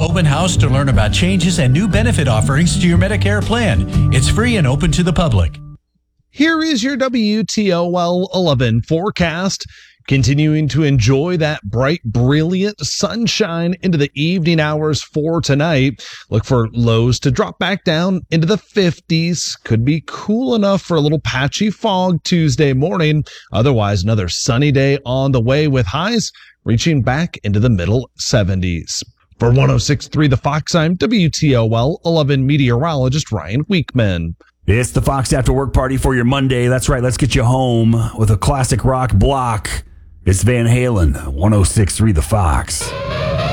open house to learn about changes and new benefit offerings to your Medicare plan. It's free and open to the public. Here is your WTOL 11 forecast. Continuing to enjoy that bright, brilliant sunshine into the evening hours for tonight. Look for lows to drop back down into the 50s. Could be cool enough for a little patchy fog Tuesday morning. Otherwise, another sunny day on the way with highs reaching back into the middle 70s. For 106.3 The Fox, I'm WTOL 11 meteorologist Ryan Weekman. It's the Fox After Work Party for your Monday. That's right. Let's get you home with a classic rock block. It's Van Halen, 106.3 The Fox.